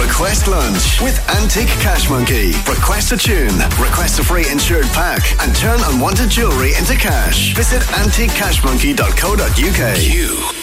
Request Lunch with Antique Cash Monkey. Request a tune, request a free insured pack, and turn unwanted jewellery into cash. Visit antiquecashmonkey.co.uk.